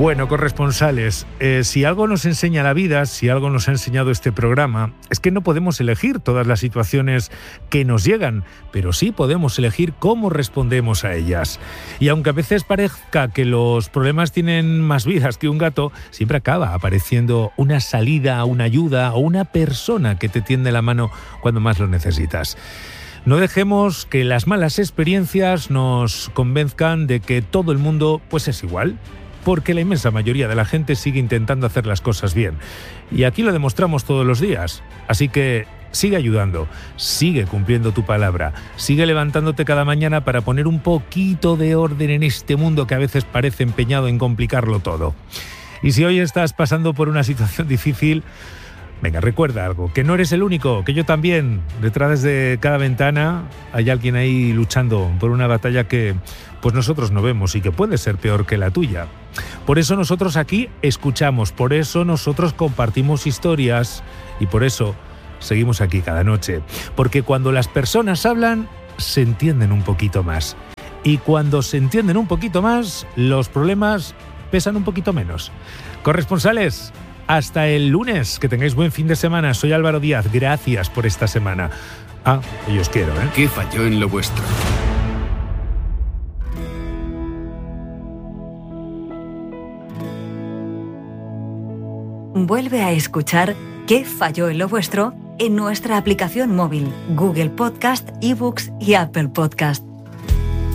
Bueno, corresponsales, si algo nos enseña la vida, si algo nos ha enseñado este programa, es que no podemos elegir todas las situaciones que nos llegan, pero sí podemos elegir cómo respondemos a ellas. Y aunque a veces parezca que los problemas tienen más vidas que un gato, siempre acaba apareciendo una salida, una ayuda o una persona que te tiende la mano cuando más lo necesitas. No dejemos que las malas experiencias nos convenzcan de que todo el mundo pues es igual, porque la inmensa mayoría de la gente sigue intentando hacer las cosas bien. Y aquí lo demostramos todos los días. Así que sigue ayudando, sigue cumpliendo tu palabra, sigue levantándote cada mañana para poner un poquito de orden en este mundo que a veces parece empeñado en complicarlo todo. Y si hoy estás pasando por una situación difícil, venga, recuerda algo, que no eres el único, que yo también. Detrás de cada ventana hay alguien ahí luchando por una batalla que pues nosotros no vemos y que puede ser peor que la tuya. Por eso nosotros aquí escuchamos, por eso nosotros compartimos historias y por eso seguimos aquí cada noche. Porque cuando las personas hablan, se entienden un poquito más. Y cuando se entienden un poquito más, los problemas pesan un poquito menos. Corresponsales, hasta el lunes, que tengáis buen fin de semana. Soy Álvaro Díaz, gracias por esta semana. Y os quiero, ¿eh? ¿Qué falló en lo vuestro? Vuelve a escuchar ¿Qué falló en lo vuestro? En nuestra aplicación móvil, Google Podcast, eBooks y Apple Podcast.